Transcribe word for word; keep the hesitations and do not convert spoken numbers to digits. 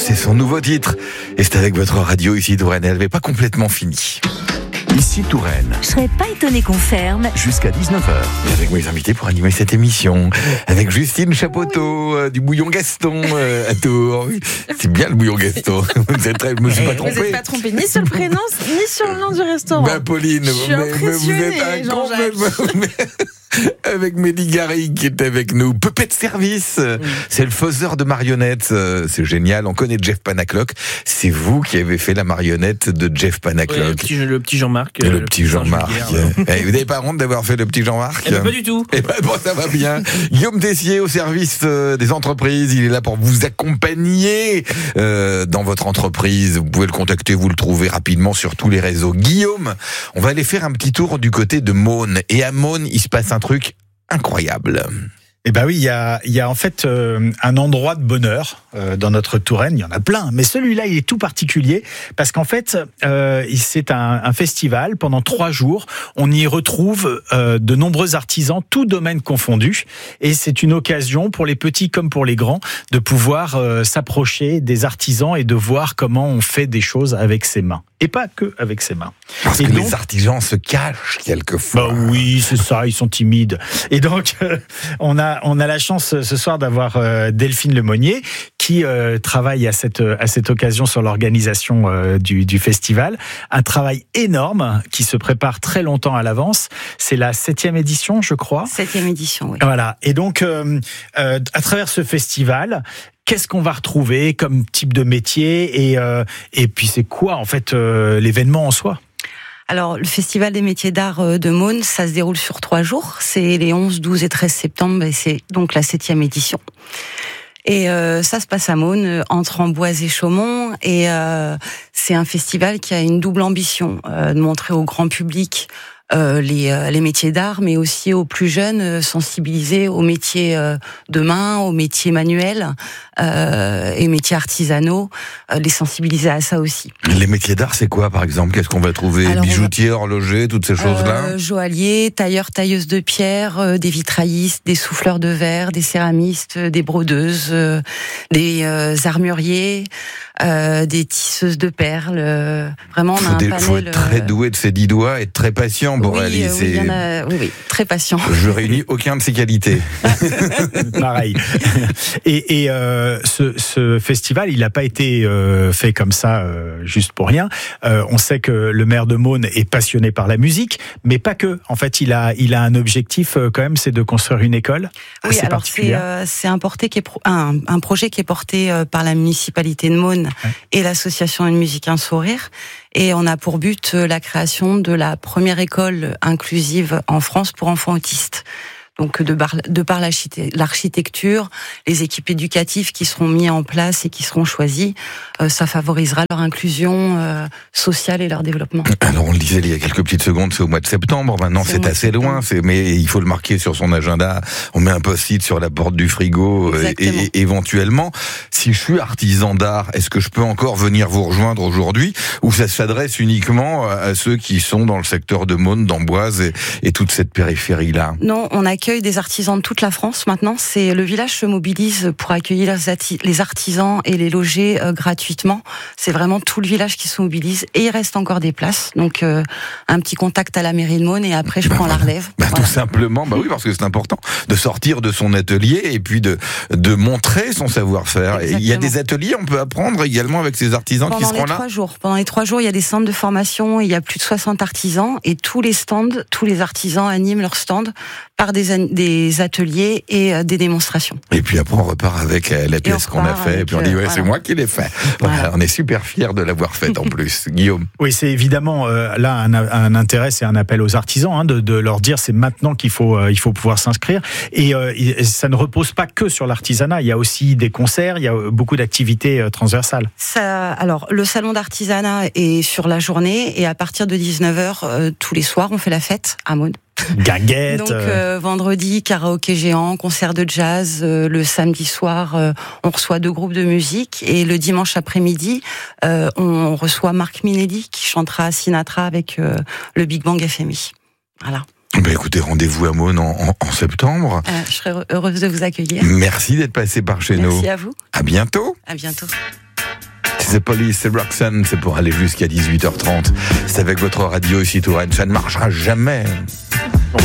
c'est son nouveau titre. Et c'est avec votre radio ici Touraine, elle n'avait pas complètement fini. Ici Touraine. Je serais pas étonné qu'on ferme. Jusqu'à dix-neuf heures. Et avec mes invités pour animer cette émission. Avec Justine Chapoteau, oui. euh, du Bouillon Gaston euh, à Tours. Oui. C'est bien le Bouillon Gaston. Vous êtes très, je me suis pas trompé. Vous n'êtes pas trompé ni sur le prénom, ni sur le nom du restaurant. Ben Pauline, je suis mais, mais vous êtes un Jean-Jacques. Avec Mehdi Gary qui est avec nous. Puppet de service, oui. C'est le faiseur de marionnettes, c'est génial. On connaît Jeff Panaclock. C'est vous qui avez fait la marionnette de Jeff Panaclock. Ouais, le, petit, le petit Jean-Marc. Le, le petit Jean-Marc. Eh, vous n'avez pas honte d'avoir fait le petit Jean-Marc? eh ben, Pas du tout. Eh ben, bon, ça va bien. Guillaume Tessier au service euh, des entreprises. Il est là pour vous accompagner euh, dans votre entreprise. Vous pouvez le contacter, vous le trouvez rapidement sur tous les réseaux. Guillaume, on va aller faire un petit tour du côté de Mosnes. Et à Mosnes, il se passe un truc incroyable. Eh ben oui, il y a, il y a en fait euh, un endroit de bonheur euh, dans notre Touraine. Il y en a plein, mais celui-là, il est tout particulier parce qu'en fait, euh, c'est un, un festival pendant trois jours. On y retrouve euh, de nombreux artisans, tous domaines confondus, et c'est une occasion pour les petits comme pour les grands de pouvoir euh, s'approcher des artisans et de voir comment on fait des choses avec ses mains. Et pas que avec ses mains. Parce et que donc, les artisans se cachent quelquefois. Bah oui, c'est ça, ils sont timides. Et donc, euh, on a on a la chance ce soir d'avoir euh, Delphine Lemonnier qui euh, travaille à cette à cette occasion sur l'organisation euh, du du festival. Un travail énorme qui se prépare très longtemps à l'avance. C'est la septième édition, je crois. Septième édition, oui. Voilà. Et donc, euh, euh, à travers ce festival, qu'est-ce qu'on va retrouver comme type de métier et, euh, et puis c'est quoi en fait euh, l'événement en soi? Alors, le Festival des métiers d'art de Mosnes, ça se déroule sur trois jours. C'est les onze, douze et treize septembre, et c'est donc la septième édition. Et euh, ça se passe à Mosnes, entre Amboise et Chaumont. Et euh, c'est un festival qui a une double ambition, euh, de montrer au grand public Euh, les, euh, les métiers d'art, mais aussi aux plus jeunes, euh, sensibiliser aux métiers euh, de main, aux métiers manuels euh, et métiers artisanaux, euh, les sensibiliser à ça aussi. Les métiers d'art, c'est quoi par exemple? Qu'est-ce qu'on va trouver? Alors, bijoutier, va... horloger, toutes ces choses-là euh, Joaillier, tailleur, tailleuse de pierre, euh, des vitraillistes, des souffleurs de verre, des céramistes, des brodeuses, euh, des euh, armuriers, euh, des tisseuses de perles. Euh, vraiment, on a un des, panel. Il faut être très doué de ses dix doigts et être très patient pour oui, réaliser. Oui, il y en a, oui, oui, très patient. Je réunis aucun de ces qualités. Pareil. Et, et euh, ce, ce festival, il n'a pas été euh, fait comme ça, euh, juste pour rien. Euh, on sait que le maire de Mosnes est passionné par la musique, mais pas que. En fait, il a, il a un objectif euh, quand même, c'est de construire une école. Oui, assez alors c'est, euh, c'est un, porté qui est pro- un, un projet qui est porté euh, par la municipalité de Mosnes ouais. et l'association Une musique, un sourire. Et on a pour but la création de la première école inclusive en France pour enfants autistes. Donc de par, de par l'architecture, les équipes éducatives qui seront mises en place et qui seront choisies, euh, ça favorisera leur inclusion euh, sociale et leur développement. Alors on le disait il y a quelques petites secondes, c'est au mois de septembre, maintenant c'est, c'est assez loin, c'est, mais il faut le marquer sur son agenda, on met un post-it sur la porte du frigo et, et éventuellement, si je suis artisan d'art, est-ce que je peux encore venir vous rejoindre aujourd'hui ou ça s'adresse uniquement à ceux qui sont dans le secteur de Mosnes, d'Amboise et, et toute cette périphérie-là? Non, on accueille des artisans de toute la France maintenant. C'est le village se mobilise pour accueillir les artisans et les loger euh, gratuitement. C'est vraiment tout le village qui se mobilise et il reste encore des places. Donc euh, un petit contact à la mairie de Mosnes et après je bah, prends la relève. Bah, voilà. Tout simplement, bah oui parce que c'est important de sortir de son atelier et puis de de montrer son savoir-faire. Exactement. Il y a des ateliers, on peut apprendre également avec ces artisans Pendant qui seront les là. Trois jours. Pendant les trois jours, il y a des centres de formation. Il y a plus de soixante artisans et tous les stands, tous les artisans animent leurs stands par des des ateliers et euh, des démonstrations. Et puis après on repart avec euh, la pièce qu'on a fait et puis on dit ouais euh, c'est voilà. moi qui l'ai fait. Voilà, voilà. On est super fiers de l'avoir faite en plus. Guillaume. Oui, c'est évidemment euh, là un, un intérêt, c'est un appel aux artisans hein, de, de leur dire c'est maintenant qu'il faut euh, il faut pouvoir s'inscrire et, euh, et ça ne repose pas que sur l'artisanat. Il y a aussi des concerts, il y a beaucoup d'activités euh, transversales. Ça, alors le salon d'artisanat est sur la journée et à partir de dix-neuf heures euh, tous les soirs on fait la fête à Mosnes. Guinguette. Donc euh, vendredi, karaoké géant, concert de jazz. Euh, le samedi soir, euh, on reçoit deux groupes de musique. Et le dimanche après-midi, euh, on reçoit Marc Minelli qui chantera Sinatra avec euh, le Big Bang F M I. Voilà. Ben écoutez, rendez-vous à Mosnes en, en, en septembre. Euh, je serai heureuse de vous accueillir. Merci d'être passé par chez Merci nous. Merci à vous. À bientôt. À bientôt. The Police, c'est Roxanne, c'est pour aller jusqu'à dix-huit heures trente. C'est avec votre radio ici Touraine, ça ne marchera jamais.